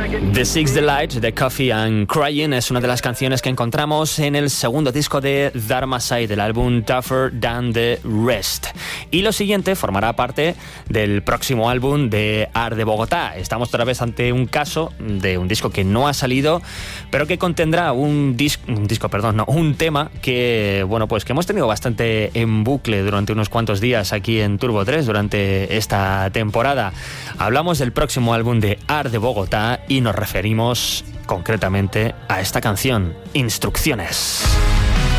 The Six Delight de Coffee and Crying es una de las canciones que encontramos en el segundo disco de Dharma Side, del álbum Tougher Than the Rest. Y lo siguiente formará parte del próximo álbum de Art de Bogotá. Estamos otra vez ante un caso de un disco que no ha salido, pero que contendrá un tema que, bueno, pues que hemos tenido bastante en bucle durante unos cuantos días aquí en Turbo 3 durante esta temporada. Hablamos del próximo álbum de Art de Bogotá y nos referimos concretamente a esta canción, Instrucciones.